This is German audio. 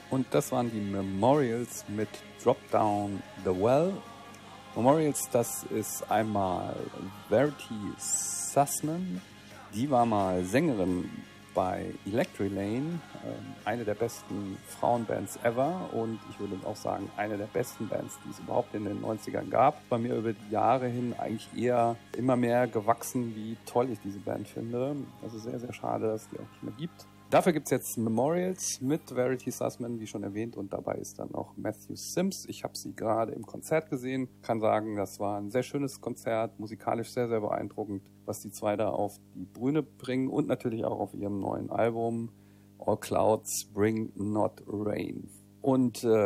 Und das waren die Memorials mit Drop Down the Well. Memorials, das ist einmal Verity Sussman. Die war mal Sängerin bei Electric Lane, eine der besten Frauenbands ever und ich würde auch sagen, eine der besten Bands, die es überhaupt in den 90ern gab. Bei mir über die Jahre hin eigentlich eher immer mehr gewachsen, wie toll ich diese Band finde. Also sehr, sehr schade, dass es die auch nicht mehr gibt. Dafür gibt es jetzt Memorials mit Verity Sussman, wie schon erwähnt, und dabei ist dann auch Matthew Sims. Ich habe sie gerade im Konzert gesehen, kann sagen, das war ein sehr schönes Konzert, musikalisch sehr, sehr beeindruckend, was die zwei da auf die Bühne bringen und natürlich auch auf ihrem neuen Album All Clouds Bring Not Rain. Und